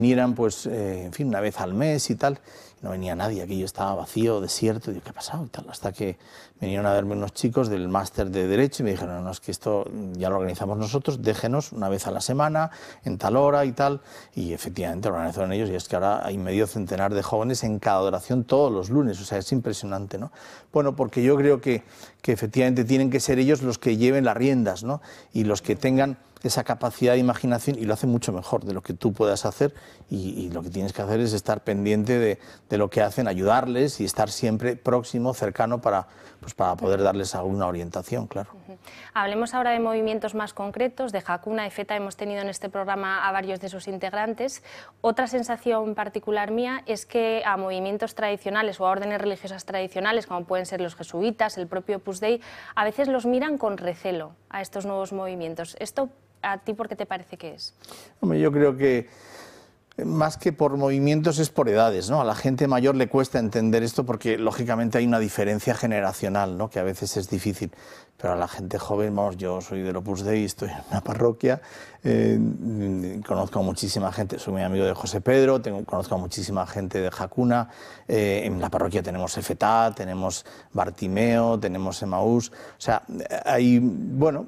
vinieran, pues, en fin, una vez al mes y tal. No venía nadie, aquello estaba vacío, desierto, y digo, ¿qué ha pasado? Y tal, hasta que vinieron a verme unos chicos del máster de Derecho y me dijeron, no, es que esto ya lo organizamos nosotros, déjenos una vez a la semana, en tal hora y tal, y efectivamente lo organizaron ellos, y es que ahora hay medio centenar de jóvenes en cada adoración todos los lunes, o sea, es impresionante, ¿no? Bueno, porque yo creo que efectivamente tienen que ser ellos los que lleven las riendas, ¿no? Y los que tengan esa capacidad de imaginación, y lo hacen mucho mejor de lo que tú puedas hacer, y lo que tienes que hacer es estar pendiente de lo que hacen, ayudarles y estar siempre próximo, cercano para poder darles alguna orientación, claro. Hablemos ahora de movimientos más concretos. De Hakuna Efeta hemos tenido en este programa a varios de sus integrantes. Otra sensación particular mía es que a movimientos tradicionales o a órdenes religiosas tradicionales, como pueden ser los jesuitas, el propio Opus Dei, a veces los miran con recelo a estos nuevos movimientos. ¿Esto a ti por qué te parece que es? Hombre, yo creo que más que por movimientos es por edades, ¿no? A la gente mayor le cuesta entender esto porque lógicamente hay una diferencia generacional, ¿no? Que a veces es difícil, pero a la gente joven, vamos, yo soy del Opus Dei, estoy en una parroquia, conozco a muchísima gente, soy muy amigo de José Pedro, conozco a muchísima gente de Hakuna, en la parroquia tenemos Efetá, tenemos Bartimeo, tenemos Emaús, o sea, hay, bueno,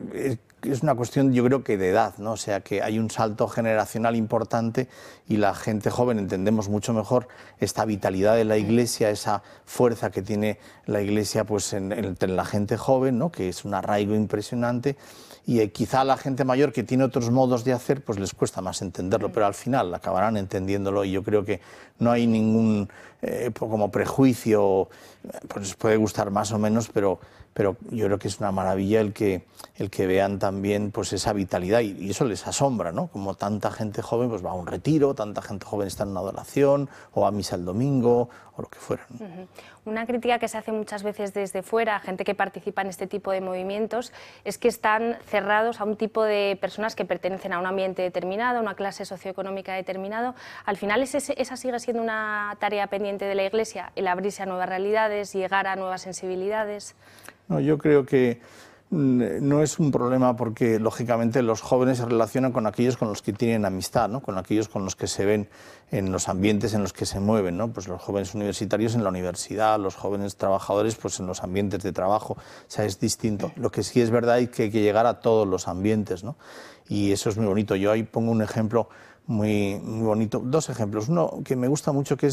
es una cuestión, yo creo que de edad, ¿no? O sea, que hay un salto generacional importante y la gente joven entendemos mucho mejor esta vitalidad de la Iglesia, esa fuerza que tiene la Iglesia pues entre la gente joven, ¿no? Que es un arraigo impresionante, y quizá a la gente mayor que tiene otros modos de hacer pues les cuesta más entenderlo, pero al final acabarán entendiéndolo, y yo creo que no hay ningún como prejuicio, pues puede gustar más o menos, pero yo creo que es una maravilla el que vean también pues esa vitalidad, y eso les asombra, ¿no? Como tanta gente joven pues va a un retiro, tanta gente joven está en una adoración o a misa el domingo o lo que fuera, ¿no? Una crítica que se hace muchas veces desde fuera a gente que participa en este tipo de movimientos es que están cerrados a un tipo de personas que pertenecen a un ambiente determinado, a una clase socioeconómica determinada. Al final esa sigue siendo una tarea pendiente de la Iglesia, el abrirse a nuevas realidades, llegar a nuevas sensibilidades. No, yo creo que no es un problema porque, lógicamente, los jóvenes se relacionan con aquellos con los que tienen amistad, ¿no? Con aquellos con los que se ven en los ambientes en los que se mueven, ¿no? Pues los jóvenes universitarios en la universidad, los jóvenes trabajadores pues en los ambientes de trabajo, o sea, es distinto. Lo que sí es verdad es que hay que llegar a todos los ambientes, ¿no? Y eso es muy bonito. Yo ahí pongo un ejemplo muy bonito, dos ejemplos. Uno que me gusta mucho, que es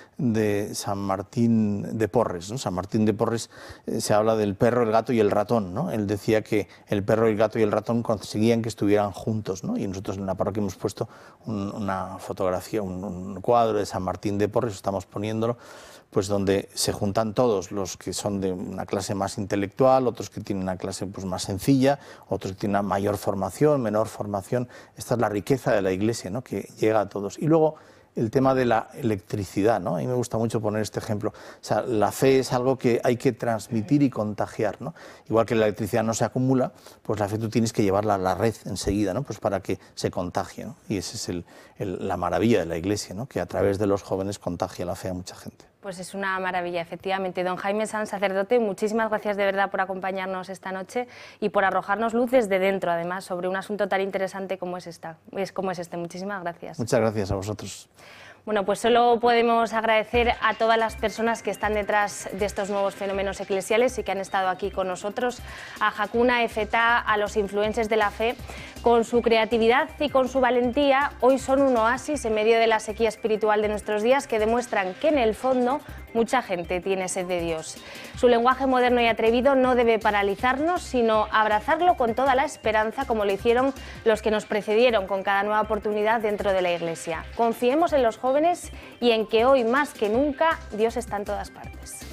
de San Martín de Porres, ¿no? San Martín de Porres se habla del perro, el gato y el ratón, ¿no? Él decía que el perro, el gato y el ratón conseguían que estuvieran juntos, ¿no? Y nosotros en la parroquia hemos puesto una fotografía, un cuadro de San Martín de Porres, estamos poniéndolo, pues donde se juntan todos los que son de una clase más intelectual, otros que tienen una clase pues más sencilla, otros que tienen una mayor formación, menor formación. Esta es la riqueza de la Iglesia, ¿no? Que llega a todos. Y luego el tema de la electricidad, ¿no? A mí me gusta mucho poner este ejemplo. O sea, la fe es algo que hay que transmitir y contagiar, ¿no? Igual que la electricidad no se acumula, pues la fe tú tienes que llevarla a la red enseguida, ¿no? Pues para que se contagie, ¿no? Y esa es la maravilla de la Iglesia, ¿no? Que a través de los jóvenes contagia la fe a mucha gente. Pues es una maravilla, efectivamente. Don Jaime Sanz, sacerdote, muchísimas gracias de verdad por acompañarnos esta noche y por arrojarnos luz desde dentro, además, sobre un asunto tan interesante como es este. Muchísimas gracias. Muchas gracias a vosotros. Bueno, pues solo podemos agradecer a todas las personas que están detrás de estos nuevos fenómenos eclesiales y que han estado aquí con nosotros, a Hakuna Efeta, a los influencers de la fe. Con su creatividad y con su valentía, hoy son un oasis en medio de la sequía espiritual de nuestros días, que demuestran que en el fondo mucha gente tiene sed de Dios. Su lenguaje moderno y atrevido no debe paralizarnos, sino abrazarlo con toda la esperanza, como lo hicieron los que nos precedieron con cada nueva oportunidad dentro de la Iglesia. Confiemos en los jóvenes y en que hoy más que nunca Dios está en todas partes.